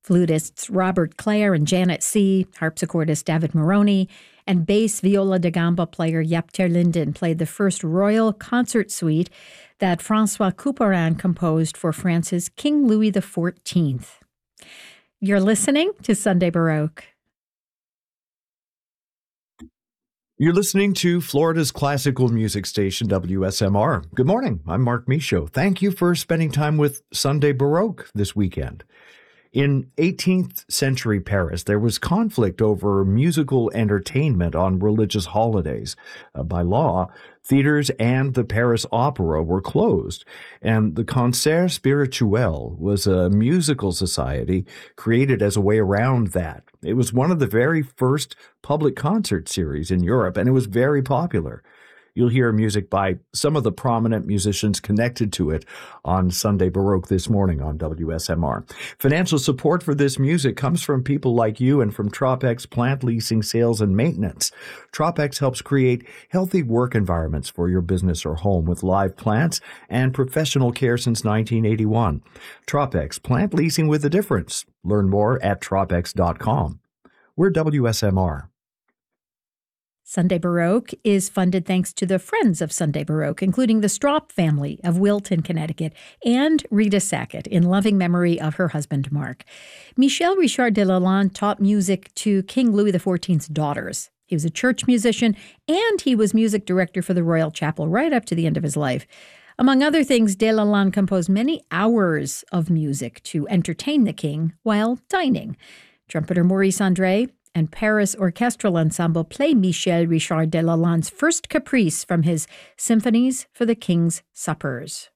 Flutists Robert Clare and Janet C., harpsichordist David Moroni, and bass viola da gamba player Jaap ter Linden played the first royal concert suite that François Couperin composed for France's King Louis XIV. You're listening to Sunday Baroque. You're listening to Florida's classical music station, WSMR. Good morning. I'm Mark Michaud. Thank you for spending time with Sunday Baroque this weekend. In 18th century Paris, there was conflict over musical entertainment on religious holidays. By law, theaters and the Paris Opera were closed, and the Concert Spirituel was a musical society created as a way around that. It was one of the very first public concert series in Europe, and it was very popular. You'll hear music by some of the prominent musicians connected to it on Sunday Baroque this morning on WSMR. Financial support for this music comes from people like you and from Tropex Plant Leasing, Sales, and Maintenance. Tropex helps create healthy work environments for your business or home with live plants and professional care since 1981. Tropex Plant Leasing with a difference. Learn more at tropex.com. We're WSMR. Sunday Baroque is funded thanks to the Friends of Sunday Baroque, including the Straup family of Wilton, Connecticut, and Rita Sackett, in loving memory of her husband, Mark. Michel Richard de Lalande taught music to King Louis XIV's daughters. He was a church musician, and he was music director for the Royal Chapel right up to the end of his life. Among other things, de Lalande composed many hours of music to entertain the king while dining. Trumpeter Maurice André and Paris Orchestral Ensemble play Michel Richard de Lalande's first caprice from his Symphonies for the King's Suppers.